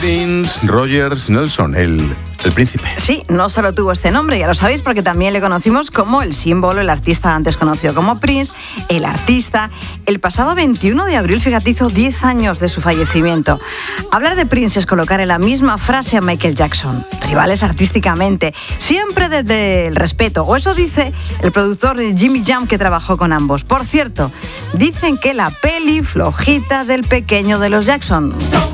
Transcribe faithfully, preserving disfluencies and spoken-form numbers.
Prince Rogers Nelson, el, el príncipe. Sí, no solo tuvo este nombre, ya lo sabéis, porque también le conocimos como el símbolo, el artista antes conocido como Prince, el artista. El pasado veintiuno de abril, fíjate, hizo diez años de su fallecimiento. Hablar de Prince es colocar en la misma frase a Michael Jackson, rivales artísticamente, siempre desde el respeto, o eso dice el productor Jimmy Jam, que trabajó con ambos. Por cierto, dicen que la peli flojita del pequeño de los Jackson.